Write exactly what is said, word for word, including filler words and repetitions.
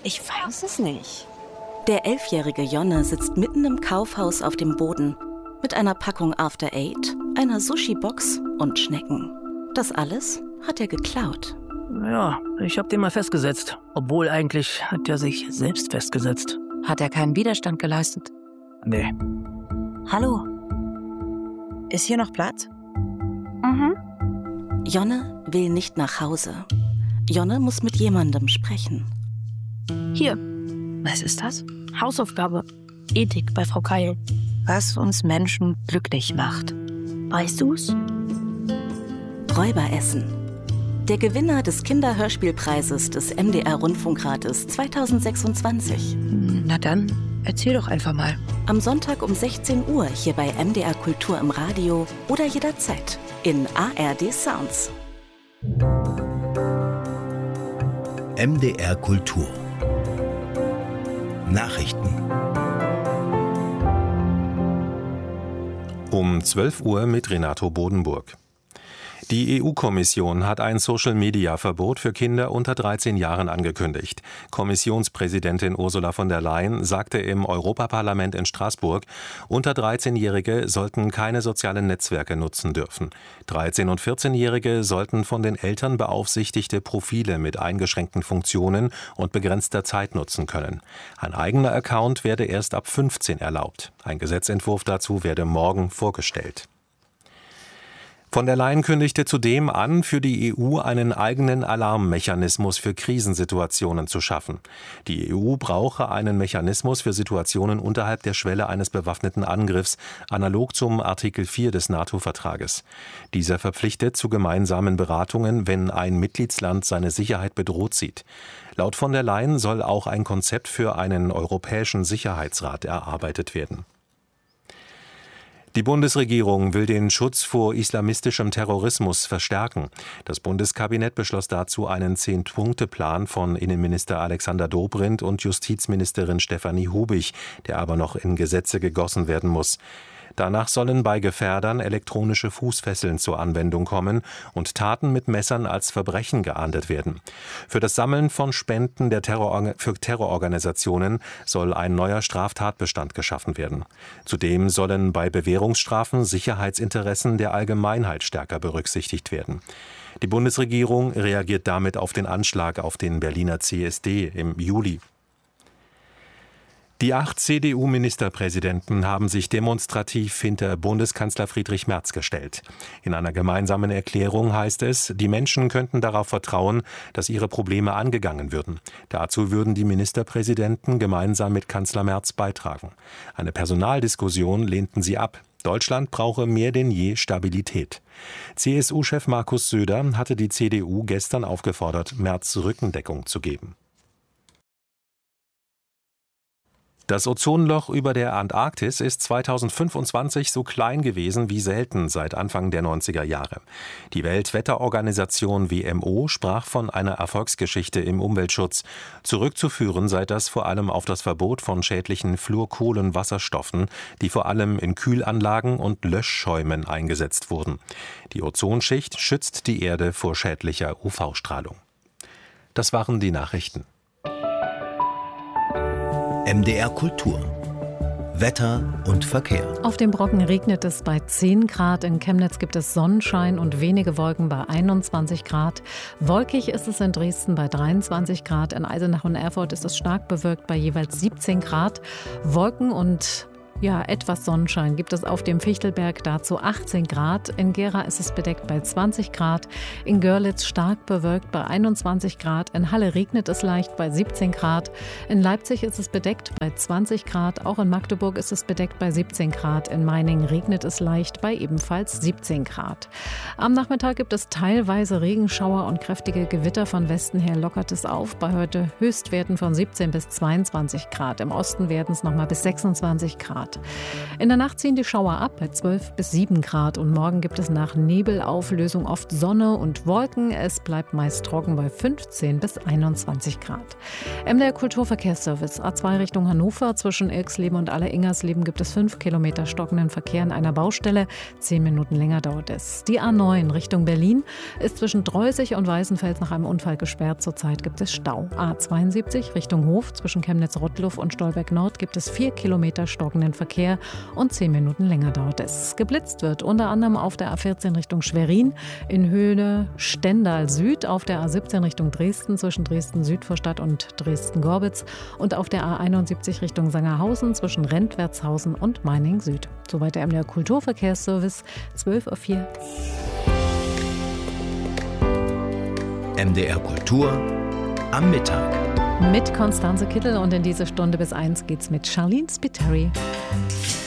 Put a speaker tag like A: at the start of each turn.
A: Ich weiß es nicht.
B: Der elfjährige Jonne sitzt mitten im Kaufhaus auf dem Boden mit einer Packung After Eight, einer Sushi-Box und Schnecken. Das alles hat er geklaut.
C: Ja, ich hab den mal festgesetzt. Obwohl eigentlich hat er sich selbst festgesetzt.
A: Hat er keinen Widerstand geleistet?
C: Nee.
A: Hallo? Ist hier noch Platz?
B: Mhm. Jonne will nicht nach Hause. Jonne muss mit jemandem sprechen.
D: Hier. Was ist das? Hausaufgabe. Ethik bei Frau Keil.
A: Was uns Menschen glücklich macht.
D: Weißt du's?
B: Räuberessen. Der Gewinner des Kinderhörspielpreises des M D R-Rundfunkrates zweitausendsechsundzwanzig.
A: Na dann, erzähl doch einfach mal.
B: Am Sonntag um sechzehn Uhr hier bei M D R Kultur im Radio oder jederzeit in A R D Sounds.
E: M D R Kultur. Nachrichten.
F: Um zwölf Uhr mit Renato Bodenburg. Die E U-Kommission hat ein Social-Media-Verbot für Kinder unter dreizehn Jahren angekündigt. Kommissionspräsidentin Ursula von der Leyen sagte im Europaparlament in Straßburg, unter dreizehnjährige sollten keine sozialen Netzwerke nutzen dürfen. dreizehn- und vierzehnjährige sollten von den Eltern beaufsichtigte Profile mit eingeschränkten Funktionen und begrenzter Zeit nutzen können. Ein eigener Account werde erst ab fünfzehn erlaubt. Ein Gesetzentwurf dazu werde morgen vorgestellt. Von der Leyen kündigte zudem an, für die E U einen eigenen Alarmmechanismus für Krisensituationen zu schaffen. Die E U brauche einen Mechanismus für Situationen unterhalb der Schwelle eines bewaffneten Angriffs, analog zum Artikel vier des NATO-Vertrages. Dieser verpflichtet zu gemeinsamen Beratungen, wenn ein Mitgliedsland seine Sicherheit bedroht sieht. Laut von der Leyen soll auch ein Konzept für einen europäischen Sicherheitsrat erarbeitet werden. Die Bundesregierung will den Schutz vor islamistischem Terrorismus verstärken. Das Bundeskabinett beschloss dazu einen Zehn-Punkte-Plan von Innenminister Alexander Dobrindt und Justizministerin Stefanie Hubig, der aber noch in Gesetze gegossen werden muss. Danach sollen bei Gefährdern elektronische Fußfesseln zur Anwendung kommen und Taten mit Messern als Verbrechen geahndet werden. Für das Sammeln von Spenden der Terror- für Terrororganisationen soll ein neuer Straftatbestand geschaffen werden. Zudem sollen bei Bewährungsstrafen Sicherheitsinteressen der Allgemeinheit stärker berücksichtigt werden. Die Bundesregierung reagiert damit auf den Anschlag auf den Berliner C S D im Juli. Die acht C D U-Ministerpräsidenten haben sich demonstrativ hinter Bundeskanzler Friedrich Merz gestellt. In einer gemeinsamen Erklärung heißt es, die Menschen könnten darauf vertrauen, dass ihre Probleme angegangen würden. Dazu würden die Ministerpräsidenten gemeinsam mit Kanzler Merz beitragen. Eine Personaldiskussion lehnten sie ab. Deutschland brauche mehr denn je Stabilität. C S U-Chef Markus Söder hatte die C D U gestern aufgefordert, Merz Rückendeckung zu geben. Das Ozonloch über der Antarktis ist zweitausendfünfundzwanzig so klein gewesen wie selten seit Anfang der neunziger Jahre. Die Weltwetterorganisation W M O sprach von einer Erfolgsgeschichte im Umweltschutz. Zurückzuführen sei das vor allem auf das Verbot von schädlichen Fluorkohlenwasserstoffen, die vor allem in Kühlanlagen und Löschschäumen eingesetzt wurden. Die Ozonschicht schützt die Erde vor schädlicher U V-Strahlung. Das waren die Nachrichten.
E: M D R Kultur. Wetter und Verkehr.
G: Auf dem Brocken regnet es bei zehn Grad. In Chemnitz gibt es Sonnenschein und wenige Wolken bei einundzwanzig Grad. Wolkig ist es in Dresden bei dreiundzwanzig Grad. In Eisenach und Erfurt ist es stark bewölkt bei jeweils siebzehn Grad. Wolken und Ja, etwas Sonnenschein gibt es auf dem Fichtelberg, dazu achtzehn Grad. In Gera ist es bedeckt bei zwanzig Grad. In Görlitz stark bewölkt bei einundzwanzig Grad. In Halle regnet es leicht bei siebzehn Grad. In Leipzig ist es bedeckt bei zwanzig Grad. Auch in Magdeburg ist es bedeckt bei siebzehn Grad. In Meiningen regnet es leicht bei ebenfalls siebzehn Grad. Am Nachmittag gibt es teilweise Regenschauer und kräftige Gewitter. Von Westen her lockert es auf. Bei heute Höchstwerten von siebzehn bis zweiundzwanzig Grad. Im Osten werden es nochmal bis sechsundzwanzig Grad. Grad. In der Nacht ziehen die Schauer ab bei zwölf bis sieben Grad und morgen gibt es nach Nebelauflösung oft Sonne und Wolken. Es bleibt meist trocken bei fünfzehn bis einundzwanzig Grad. M D R Kulturverkehrsservice A zwei Richtung Hannover. Zwischen Ilksleben und Alleringersleben gibt es fünf Kilometer stockenden Verkehr an einer Baustelle. Zehn Minuten länger dauert es. Die A neun Richtung Berlin ist zwischen Dreusig und Weißenfels nach einem Unfall gesperrt. Zurzeit gibt es Stau. A zweiundsiebzig Richtung Hof zwischen Chemnitz-Rottluff und Stolberg Nord gibt es vier Kilometer stockenden Verkehr und zehn Minuten länger dauert es. Geblitzt wird unter anderem auf der A vierzehn Richtung Schwerin in Höhe Stendal Süd, auf der A siebzehn Richtung Dresden zwischen Dresden-Südvorstadt und Dresden-Gorbitz und auf der A einundsiebzig Richtung Sangerhausen zwischen Rentwertshausen und Meining Süd. Soweit der M D R Kulturverkehrsservice, zwölf Uhr vier.
E: M D R Kultur am Mittag.
G: Mit Konstanze Kittel und in dieser Stunde bis eins geht's mit Charlene Spiteri.